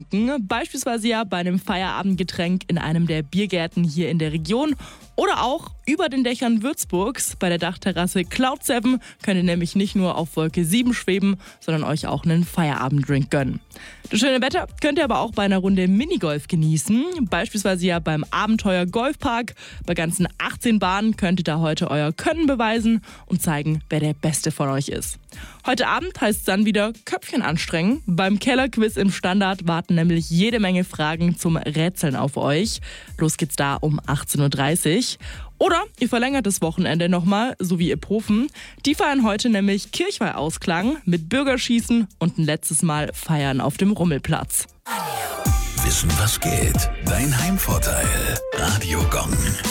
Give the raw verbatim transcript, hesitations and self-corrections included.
trinken, beispielsweise ja bei einem Feierabendgetränk in einem der Biergärten hier in der Region oder auch über den Dächern Würzburgs bei der Dachterrasse Cloud sieben könnt ihr nämlich nicht nur auf Wolke sieben schweben, sondern euch auch einen Feierabenddrink gönnen. Das schöne Wetter könnt ihr aber auch bei einer Runde Minigolf genießen, beispielsweise ja beim Abenteuer Golfpark. Bei ganzen achtzehn Bahnen könnt ihr da heute euer Können beweisen und zeigen, wer der Beste von euch ist. Heute Abend heißt es dann wieder Köpfchen anstrengen. Beim Kellerquiz im Standard warten nämlich jede Menge Fragen zum Rätseln auf euch. Los geht's da um achtzehn Uhr dreißig. Oder ihr verlängert das Wochenende nochmal, so wie ihr Profen. Die feiern heute nämlich Kirchweihausklang mit Bürgerschießen und ein letztes Mal Feiern auf dem Rummelplatz. Wissen, was geht? Dein Heimvorteil. Radio Gong.